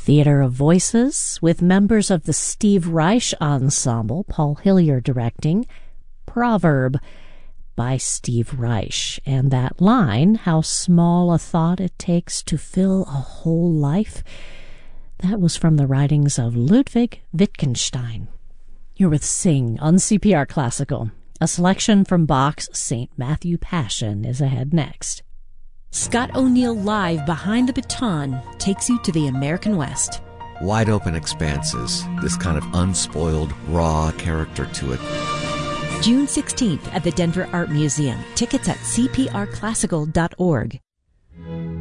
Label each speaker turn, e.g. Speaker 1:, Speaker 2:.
Speaker 1: Theater of Voices, with members of the Steve Reich Ensemble, Paul Hillier directing, Proverb by Steve Reich. And that line, how small a thought it takes to fill a whole life, that was from the writings of Ludwig Wittgenstein. You're with Sing on CPR Classical. A selection from Bach's St. Matthew Passion is ahead next.
Speaker 2: Scott O'Neill Live Behind the Baton takes you to the American West.
Speaker 3: Wide open expanses, this kind of unspoiled, raw character to it.
Speaker 2: June 16th at the Denver Art Museum. Tickets at cprclassical.org.